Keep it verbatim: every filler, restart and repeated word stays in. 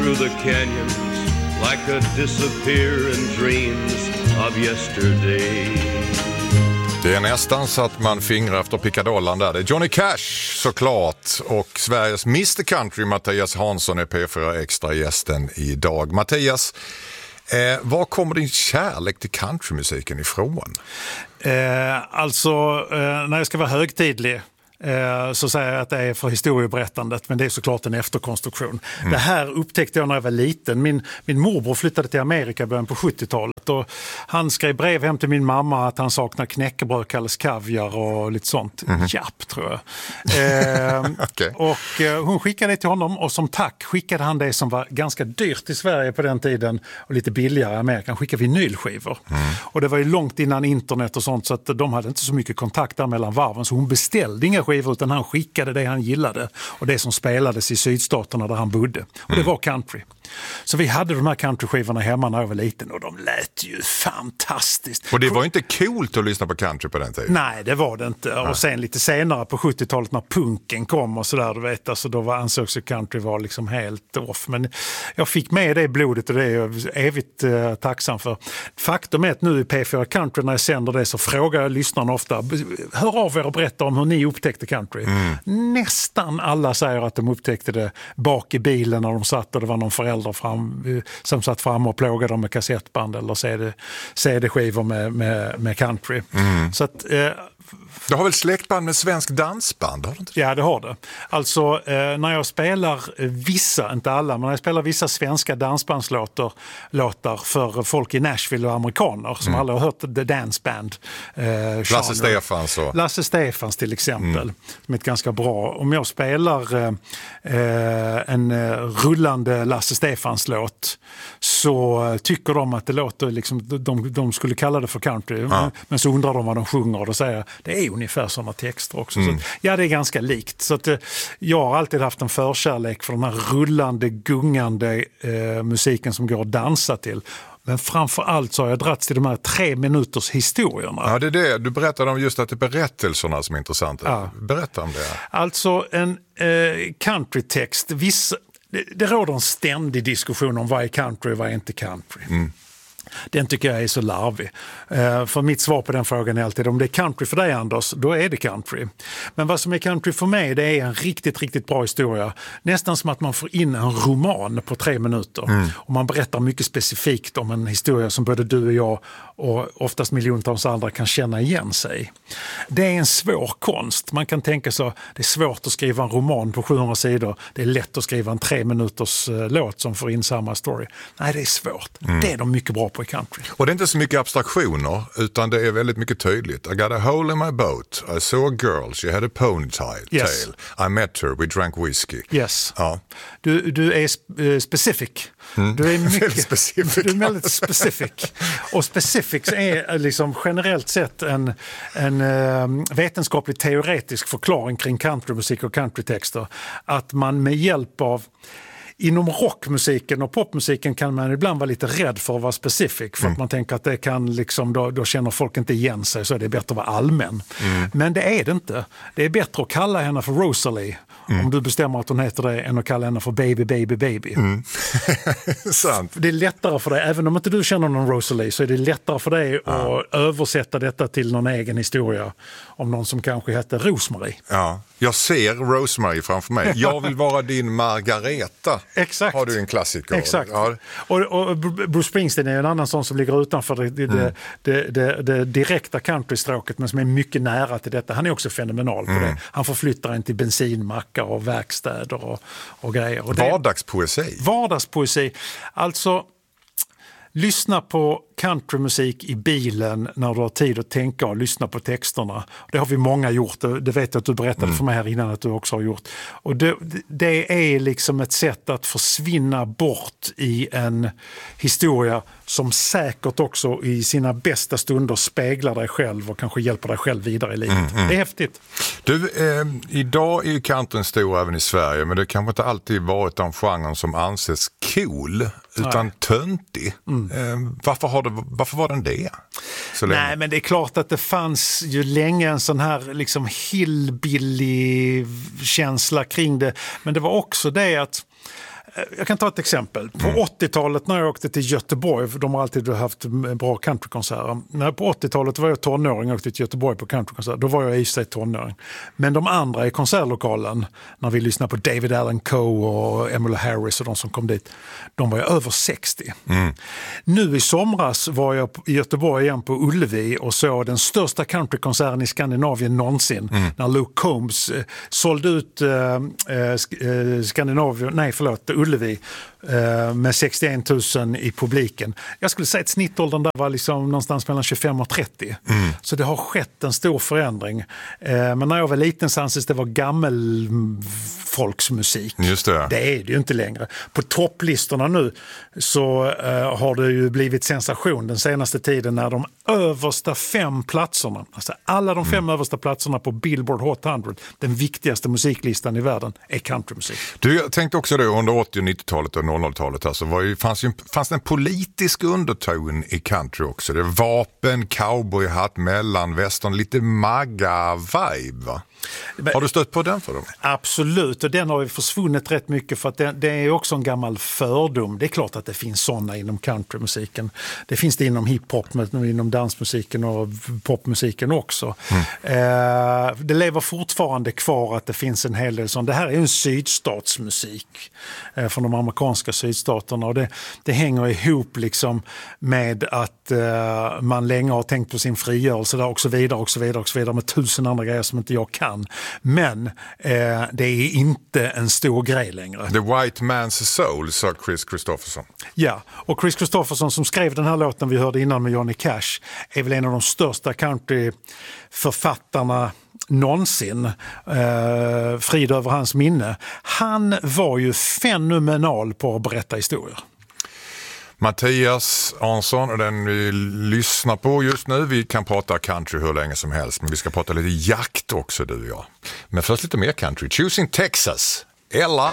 through the canyons like a disappearing dreams of yesterday. Det är nästan så att man fingrar efter pickadollan där. Det är Johnny Cash såklart och Sveriges mister Country Mattias Hansson är P fyra Extra-gästen idag. Mattias, eh, var kommer din kärlek till countrymusiken ifrån? Eh, alltså, eh, när jag ska vara högtidlig eh, så säger jag att det är för historieberättandet, men det är såklart en efterkonstruktion. Mm. Det här upptäckte jag när jag var liten. Min, min morbror flyttade till Amerika i början på sjuttiotalet och han skrev brev hem till min mamma att han saknar knäckebröd, kallas kaviar och lite sånt. Mm. Japp, tror jag. Eh, okay. Och eh, hon skickade det till honom och som tack skickade han det som var ganska dyrt i Sverige på den tiden och lite billigare i Amerika. Han skickade vinylskivor. Mm. Och det var ju långt innan internet och sånt så att de hade inte så mycket kontakt där mellan varven så hon beställde inga skivor utan han skickade det han gillade och det som spelades i sydstaterna där han bodde. Och det var country. Så vi hade de här countryskivorna hemma när jag var liten och de lät ju fantastiskt. Och det var inte coolt att lyssna på country på den tiden? Nej, det var det inte. Nej. Och sen lite senare på sjuttiotalet när punken kom och sådär, du vet, alltså då var ansågs ju country var liksom helt off. Men jag fick med det i blodet och det är jag evigt eh, tacksam för. Faktum är att nu i P fyra Country när jag sänder det så frågar jag lyssnarna ofta, hör av er och berätta om hur ni upptäckte country. Mm. Nästan alla säger att de upptäckte det bak i bilen när de satt och det var någon förälder fram, som satt fram och plågade dem med kassettband eller C D, C D-skivor med, med, med country. Mm. Så att, eh, du har väl släktband med svensk dansband? Har du inte? Ja, det har det. Alltså eh, när jag spelar vissa, inte alla, men när jag spelar vissa svenska dansbandslåtar låtar för folk i Nashville och amerikaner som mm. alla har hört The Dance Band. Eh, Lasse Stefans och... Lasse Stefans till exempel, mm. som är ett ganska bra. Om jag spelar eh, en eh, rullande Lasse Stefans-låt så tycker de att det låter liksom, de, de skulle kalla det för country, ja. Men så undrar de vad de sjunger och då säger det är ungefär sådana texter också. Mm. Så, ja, det är ganska likt. Så att, jag har alltid haft en förkärlek för den här rullande, gungande eh, musiken som går att dansa till. Men framförallt så har jag dragits till de här tre minuters historierna. Ja, det är det. Du berättade om just att det är berättelserna som är intressanta. Ja. Berätta om det. Alltså en eh, countrytext. Vissa, det, det råder en ständig diskussion om vad är country och vad är inte country. Mm. Den tycker jag är så larvig. Uh, för mitt svar på den frågan är alltid om det är country för dig, Anders, då är det country. Men vad som är country för mig, det är en riktigt, riktigt bra historia. Nästan som att man får in en roman på tre minuter. Mm. Och man berättar mycket specifikt om en historia som både du och jag och oftast miljontals andra kan känna igen sig. Det är en svår konst. Man kan tänka så, det är svårt att skriva en roman på sjuhundra sidor. Det är lätt att skriva en tre minuters uh, låt som får in samma story. Nej, det är svårt. Mm. Det är de mycket bra på i country. Och det är inte så mycket abstraktioner utan det är väldigt mycket tydligt. I got a hole in my boat. I saw a girl. She had a ponytail. Yes. I met her. We drank whiskey. Yes. Ja. Du, du är sp- specific. Mm. Du är mycket specific. Du är väldigt specific. Och specifics är liksom generellt sett en, en uh, vetenskaplig teoretisk förklaring kring countrymusik och countrytexter. Att man med hjälp av inom rockmusiken och popmusiken kan man ibland vara lite rädd för att vara specifik för mm. att man tänker att det kan liksom, då, då känner folk inte igen sig så är det bättre att vara allmän. Mm. Men det är det inte. Det är bättre att kalla henne för Rosalie mm. om du bestämmer att hon heter det än att kalla henne för Baby, Baby, Baby. Mm. Sant. Det är lättare för dig, även om inte du känner någon Rosalie så är det lättare för dig ja. att översätta detta till någon egen historia om någon som kanske heter Rosmarie. Ja, jag ser Rosemary framför mig. Jag vill vara din Margareta. Exakt. Har du en klassiker? Exakt. Ja. Och, och Bruce Springsteen är en annan sån som ligger utanför det, det, mm. det, det, det direkta countrystråket men som är mycket nära till detta. Han är också fenomenal på mm. det. Han förflyttar en till bensinmackar och verkstäder och, och grejer. Och vardagspoesi. Det, vardagspoesi. Alltså, lyssna på countrymusik i bilen när du har tid att tänka och lyssna på texterna. Det har vi många gjort. Det vet jag att du berättade mm. för mig här innan att du också har gjort. Och det, det är liksom ett sätt att försvinna bort i en historia som säkert också i sina bästa stunder speglar dig själv och kanske hjälper dig själv vidare i livet. Mm, mm. Det är häftigt. Du, eh, idag är ju countryn stor även i Sverige, men det kanske inte alltid varit den genren som anses cool, utan Nej. töntig. Mm. Eh, varför, har det, varför var den det? Så Nej, men det är klart att det fanns ju länge en sån här liksom hillbilly känsla kring det. Men det var också det att jag kan ta ett exempel. På mm. åttiotalet när jag åkte till Göteborg, för de har alltid haft bra countrykonserter. När på åttiotalet var jag tonåring och åkte till Göteborg på countrykonserter. Då var jag i sig tonåring. Men de andra i konsertlokalen, när vi lyssnade på David Allan Coe och Emmylou Harris och de som kom dit, de var ju över sextio. Mm. Nu i somras var jag i Göteborg igen på Ullevi och såg den största countrykonserten i Skandinavien någonsin. Mm. När Luke Combs eh, sålde ut eh, eh, Skandinavien, nej förlåt, Ullevi eh, med sextioen tusen i publiken. Jag skulle säga att snittåldern där var liksom någonstans mellan tjugofem och trettio. Mm. Så det har skett en stor förändring. Eh, men när jag var liten så anses det var gammel folksmusik. Just det. Det är det ju inte längre. På topplistorna nu så eh, har det ju blivit sensation den senaste tiden när de översta fem platserna, alltså alla de fem mm. översta platserna på Billboard Hot hundra, den viktigaste musiklistan i världen, är countrymusik. Du, jag tänkte också det under åttio- och nittiotalet och noll noll-talet, alltså var ju, fanns, ju, fanns det en politisk underton i country också. Det är vapen, cowboyhatt, mellanvästern, lite magga-vibe, va? Har du stött på den för dem? Absolut, och den har ju försvunnit rätt mycket för att det, det är också en gammal fördom. Det är klart att det finns sådana inom countrymusiken. Det finns det inom hiphop, inom dansmusiken och popmusiken också. Mm. Eh, det lever fortfarande kvar att det finns en hel del sånt. Det här är ju en sydstatsmusik eh, från de amerikanska sydstaterna och det, det hänger ihop liksom med att eh, man länge har tänkt på sin frigörelse där och så vidare och så vidare och så vidare med tusen andra grejer som inte jag kan. Men eh, det är inte en stor grej längre. The White Man's Soul, sa Chris Christopherson. Ja, och Chris Christopherson som skrev den här låten vi hörde innan med Johnny Cash är väl en av de största countryförfattarna någonsin. Eh, frid över hans minne. Han var ju fenomenal på att berätta historier. Mattias Hansson och den vi lyssnar på just nu. Vi kan prata country hur länge som helst, men vi ska prata lite jakt också, du och jag. Men först lite mer country. Choosing Texas. Ella